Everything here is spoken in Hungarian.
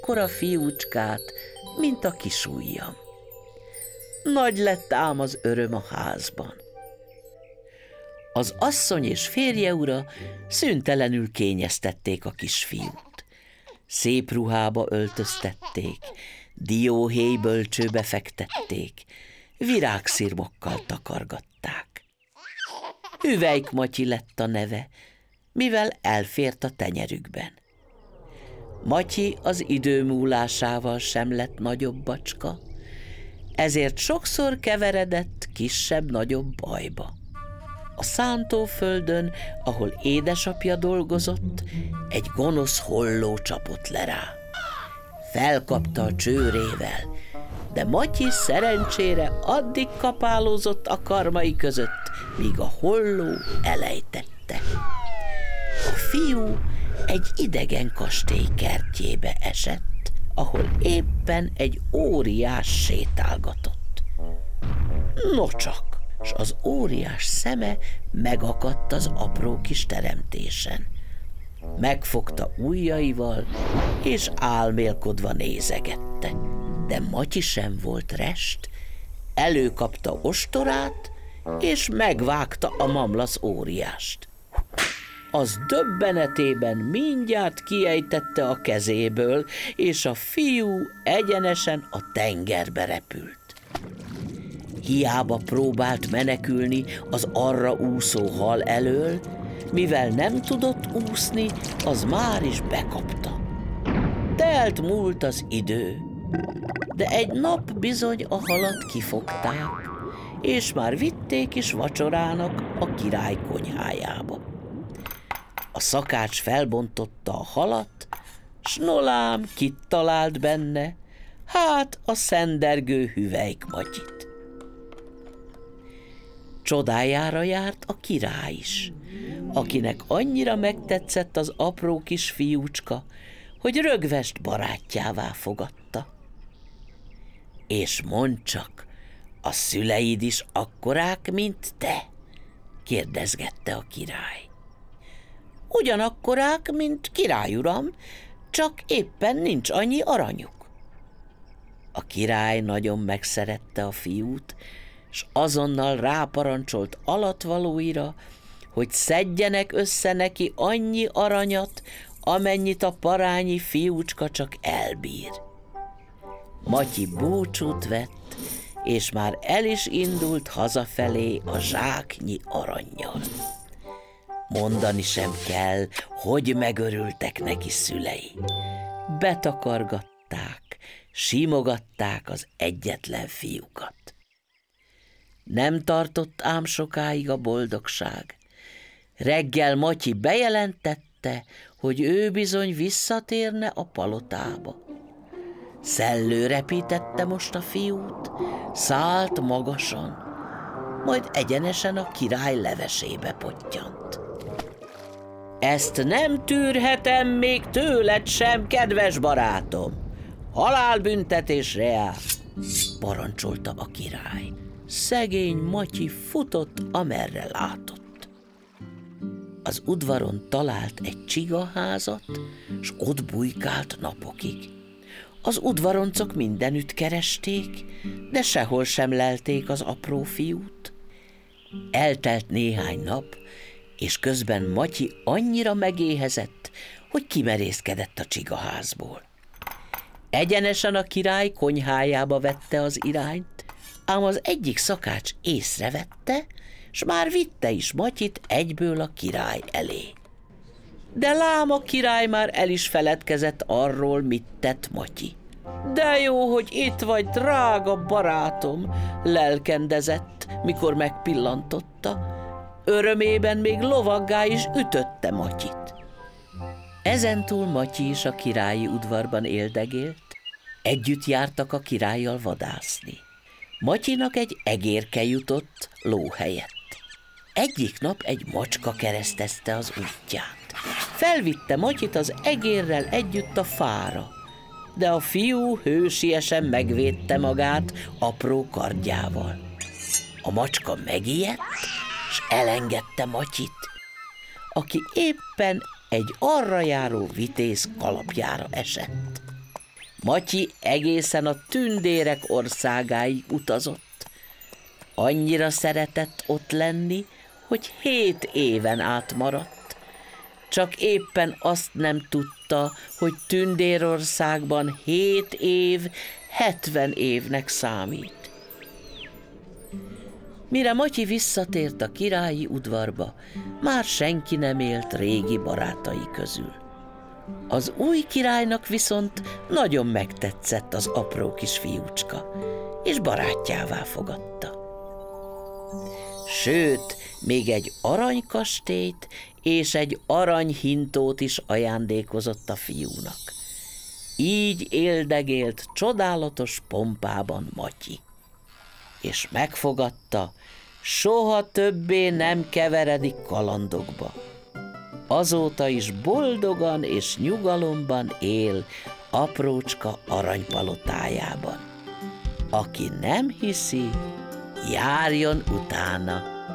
akkora fiúcskát, mint a kisujjam. Nagy lett ám az öröm a házban. Az asszony és férje ura szüntelenül kényeztették a kisfiút. Szép ruhába öltöztették, dióhéj bölcsőbe fektették, virágszirmokkal takargatták. Hüvelyk Matyi lett a neve, mivel elfért a tenyerükben. Matyi az idő múlásával sem lett nagyobb bacska, ezért sokszor keveredett kisebb-nagyobb bajba. A szántóföldön, ahol édesapja dolgozott, egy gonosz holló csapott le rá. Felkapta a csőrével, de Matyi szerencsére addig kapálózott a karmai között, míg a holló elejtette. A fiú egy idegen kastély kertjébe esett, ahol éppen egy óriás sétálgatott. Nocsak, s az óriás szeme megakadt az apró kis teremtésen. Megfogta ujjaival, és álmélkodva nézegette. De Matyi sem volt rest, előkapta ostorát, és megvágta a mamlasz óriást. Az döbbenetében mindjárt kiejtette a kezéből, és a fiú egyenesen a tengerbe repült. Hiába próbált menekülni az arra úszó hal elől, mivel nem tudott úszni, az már is bekapta. Telt múlt az idő, de egy nap bizony a halat kifogták, és már vitték is vacsorának a király konyhájába. A szakács felbontotta a halat, s nolám kit talált benne, hát a szendergő Hüvelyk Matyit. Csodájára járt a király is, akinek annyira megtetszett az apró kis fiúcska, hogy rögvest barátjává fogadta. És mondd csak, a szüleid is akkorák, mint te? Kérdezgette a király. Ugyanakkorák, mint királyuram, csak éppen nincs annyi aranyuk. A király nagyon megszerette a fiút, s azonnal ráparancsolt alattvalóira, hogy szedjenek össze neki annyi aranyat, amennyit a parányi fiúcska csak elbír. Matyi búcsút vett, és már el is indult hazafelé a zsáknyi arannyal. Mondani sem kell, hogy megörültek neki szülei. Betakargatták, simogatták az egyetlen fiúkat. Nem tartott ám sokáig a boldogság. Reggel Matyi bejelentette, hogy ő bizony visszatérne a palotába. Szellő repítette most a fiút, szállt magasan, majd egyenesen a király levesébe pottyant. Ezt nem tűrhetem még tőled sem, kedves barátom! Halálbüntetésre jár, parancsolta a király. Szegény Matyi futott, amerre látott. Az udvaron talált egy csigaházat, s ott bujkált napokig. Az udvaroncok mindenütt keresték, de sehol sem lelték az apró fiút. Eltelt néhány nap, és közben Matyi annyira megéhezett, hogy kimerészkedett a csigaházból. Egyenesen a király konyhájába vette az irányt, ám az egyik szakács észrevette, s már vitte is Matyit egyből a király elé. De lám a király már el is feledkezett arról, mit tett Matyi. De jó, hogy itt vagy, drága barátom, lelkendezett, mikor megpillantotta. Örömében még lovaggá is ütötte Matyit. Ezentúl Matyi is a királyi udvarban éldegélt, együtt jártak a királlyal vadászni. Matyinak egy egérke jutott ló helyett. Egyik nap egy macska keresztezte az útját. Felvitte Matyit az egérrel együtt a fára, de a fiú hősiesen megvédte magát apró kardjával. A macska megijedt, s elengedte Matyit, aki éppen egy arra járó vitéz kalapjára esett. Matyi egészen a tündérek országáig utazott. Annyira szeretett ott lenni, hogy 7 éven át maradt. Csak éppen azt nem tudta, hogy Tündérországban 7 év 70 évnek számít. Mire Matyi visszatért a királyi udvarba, már senki nem élt régi barátai közül. Az új királynak viszont nagyon megtetszett az apró kis fiúcska, és barátjává fogadta. Sőt, még egy aranykastélyt és egy aranyhintót is ajándékozott a fiúnak. Így éldegélt csodálatos pompában Matyi, és megfogadta, soha többé nem keveredik kalandokba. Azóta is boldogan és nyugalomban él aprócska aranypalotájában. Aki nem hiszi, járjon utána.